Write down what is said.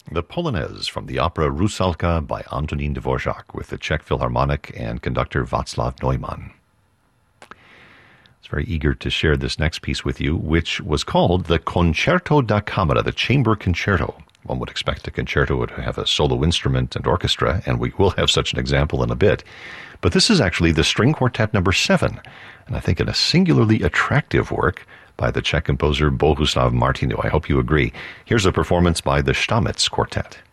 The Polonaise from the opera Rusalka by Antonín Dvořák with the Czech Philharmonic and conductor Václav Neumann. I was very eager to share this next piece with you, which was called the Concerto da Camera, the Chamber Concerto. One would expect a concerto to have a solo instrument and orchestra, and we will have such an example in a bit. But this is actually the String Quartet number 7, and I think in a singularly attractive work by the Czech composer Bohuslav Martinu. I hope you agree. Here's a performance by the Stamitz Quartet.